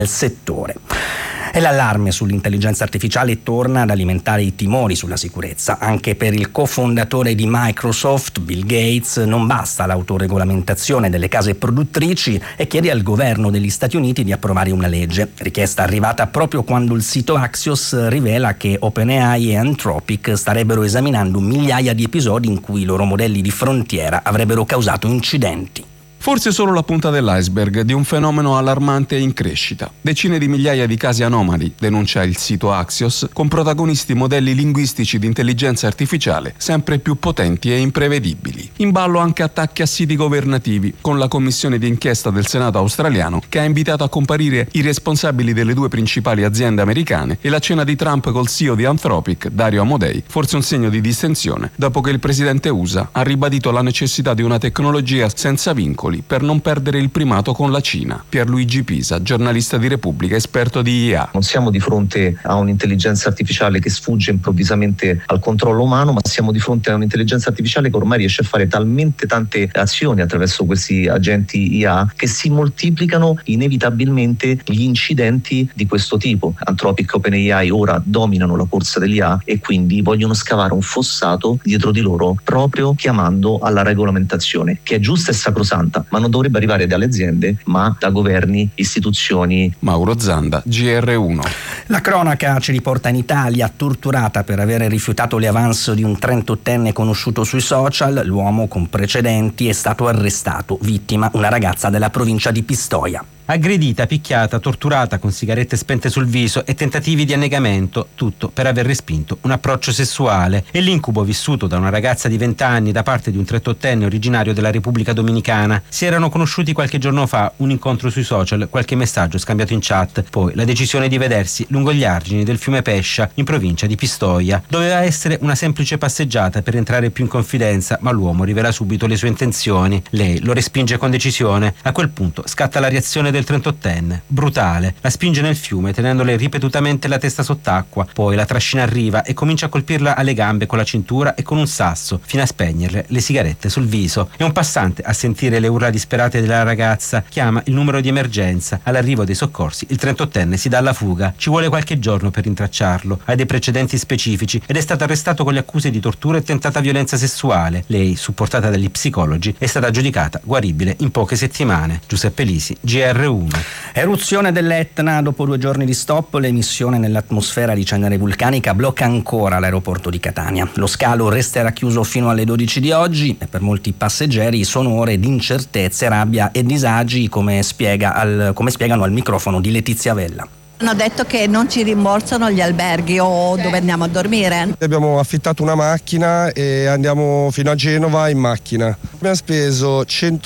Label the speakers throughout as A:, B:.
A: settore. E l'allarme sull'intelligenza artificiale torna ad alimentare i timori sulla sicurezza. Anche per il cofondatore di Microsoft, Bill Gates, non basta l'autoregolamentazione delle case produttrici e chiede al governo degli Stati Uniti di approvare una legge. Richiesta arrivata proprio quando il sito Axios rivela che OpenAI e Anthropic starebbero esaminando migliaia di episodi in cui i loro modelli di frontiera avrebbero causato incidenti.
B: Forse solo la punta dell'iceberg di un fenomeno allarmante e in crescita. Decine di migliaia di casi anomali, denuncia il sito Axios, con protagonisti modelli linguistici di intelligenza artificiale sempre più potenti e imprevedibili. In ballo anche attacchi a siti governativi, con la commissione di inchiesta del Senato australiano che ha invitato a comparire i responsabili delle due principali aziende americane, e la cena di Trump col CEO di Anthropic, Dario Amodei, forse un segno di distensione, dopo che il presidente USA ha ribadito la necessità di una tecnologia senza vincoli per non perdere il primato con la Cina. Pierluigi Pisa, giornalista di Repubblica, esperto di IA.
C: Non siamo di fronte a un'intelligenza artificiale che sfugge improvvisamente al controllo umano, ma siamo di fronte a un'intelligenza artificiale che ormai riesce a fare talmente tante azioni attraverso questi agenti IA che si moltiplicano inevitabilmente gli incidenti di questo tipo. Anthropic e OpenAI ora dominano la corsa dell'IA e quindi vogliono scavare un fossato dietro di loro, proprio chiamando alla regolamentazione, che è giusta e sacrosanta, ma non dovrebbe arrivare dalle aziende, ma da governi, istituzioni.
B: Mauro Zanda, GR1.
A: La cronaca ci riporta in Italia, torturata per aver rifiutato le avance di un 38enne conosciuto sui social. L'uomo, con precedenti, è stato arrestato, vittima una ragazza della provincia di Pistoia.
D: Aggredita, picchiata, torturata con sigarette spente sul viso e tentativi di annegamento, tutto per aver respinto un approccio sessuale. E l'incubo vissuto da una ragazza di 20 anni da parte di un 38enne originario della Repubblica Dominicana. Si erano conosciuti qualche giorno fa, un incontro sui social, qualche messaggio scambiato in chat, poi la decisione di vedersi lungo gli argini del fiume Pescia, in provincia di Pistoia. Doveva essere una semplice passeggiata per entrare più in confidenza, ma l'uomo rivela subito le sue intenzioni. Lei lo respinge con decisione. A quel punto scatta la reazione del 38enne, brutale. La spinge nel fiume tenendole ripetutamente la testa sott'acqua, poi la trascina a riva e comincia a colpirla alle gambe con la cintura e con un sasso, fino a spegnerle le sigarette sul viso. E un passante, a sentire le urla disperate della ragazza, chiama il numero di emergenza. All'arrivo dei soccorsi il 38enne si dà alla fuga. Ci vuole qualche giorno per rintracciarlo, ha dei precedenti specifici ed è stato arrestato con le accuse di tortura e tentata violenza sessuale. Lei, supportata dagli psicologi, è stata giudicata guaribile in poche settimane. Giuseppe Lisi, GR1.
A: Eruzione dell'Etna. Dopo 2 giorni di stop, l'emissione nell'atmosfera di cenere vulcanica blocca ancora l'aeroporto di Catania. Lo scalo resterà chiuso fino alle 12 di oggi e per molti passeggeri sono ore di incertezze, rabbia e disagi, come spiegano al microfono di Letizia Vella.
E: Hanno detto che non ci rimborsano gli alberghi o dove andiamo a dormire.
F: Abbiamo affittato una macchina e andiamo fino a Genova in macchina. Abbiamo speso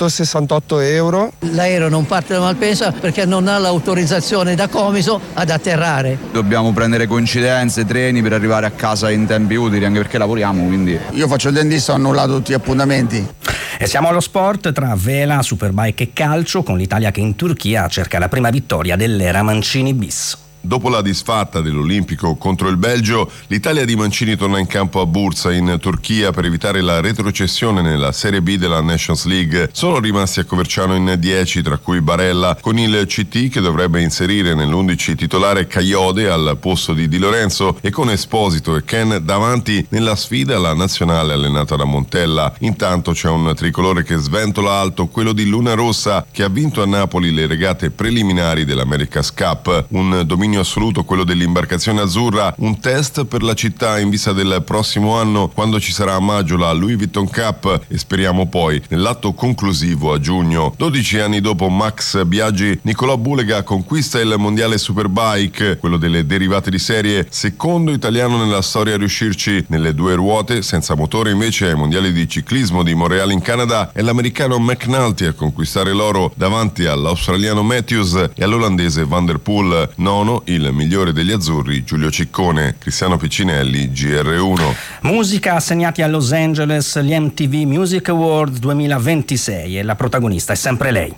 F: 168 euro.
G: L'aereo non parte da Malpensa perché non ha l'autorizzazione da Comiso ad atterrare.
H: Dobbiamo prendere coincidenze, treni per arrivare a casa in tempi utili, anche perché lavoriamo, quindi.
I: Io faccio il dentista, ho annullato tutti gli appuntamenti.
A: E siamo allo sport, tra vela, superbike e calcio, con l'Italia che in Turchia cerca la prima vittoria dell'era Mancini bis.
J: Dopo la disfatta dell'Olimpico contro il Belgio, l'Italia di Mancini torna in campo a Bursa in Turchia per evitare la retrocessione nella Serie B della Nations League. Sono rimasti a Coverciano in 10, tra cui Barella, con il CT che dovrebbe inserire nell'11 titolare Caiode al posto di Di Lorenzo e con Esposito e Ken davanti nella sfida alla nazionale allenata da Montella. Intanto c'è un tricolore che sventola alto, quello di Luna Rossa, che ha vinto a Napoli le regate preliminari dell'America's Cup. Un dominio assoluto quello dell'imbarcazione azzurra, un test per la città in vista del prossimo anno, quando ci sarà a maggio la Louis Vuitton Cup e speriamo poi nell'atto conclusivo a giugno. 12 anni dopo Max Biaggi, Nicolò Bulega conquista il mondiale Superbike, quello delle derivate di serie, secondo italiano nella storia a riuscirci nelle 2 ruote. Senza motore invece ai mondiali di ciclismo di Montréal in Canada è l'americano McNulty a conquistare l'oro davanti all'australiano Matthews e all'olandese Van der Poel. Nono il migliore degli azzurri, Giulio Ciccone. Cristiano Piccinelli, GR1.
A: Musica assegnati a Los Angeles gli MTV Music Awards 2026 e la protagonista è sempre lei.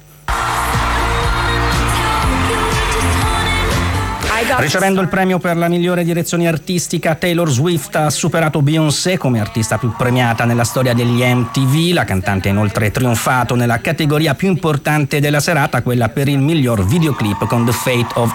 A: Ricevendo il premio per la migliore direzione artistica, Taylor Swift ha superato Beyoncé come artista più premiata nella storia degli MTV. La cantante ha inoltre trionfato nella categoria più importante della serata, quella per il miglior videoclip con The Fate of